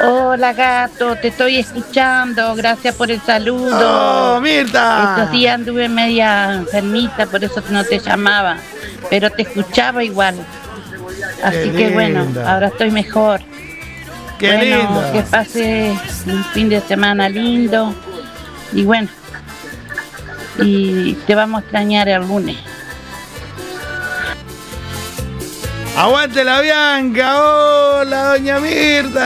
Hola gato, te estoy escuchando, gracias por el saludo. ¡Oh, Mirta! Estos días anduve media enfermita, por eso no te llamaba, pero te escuchaba igual. Así Qué que bueno, linda. ahora estoy mejor. ¡Qué Bueno, linda! que pase un fin de semana lindo y bueno, y te vamos a extrañar el lunes. ¡Aguante la Bianca! ¡Hola, doña Mirta!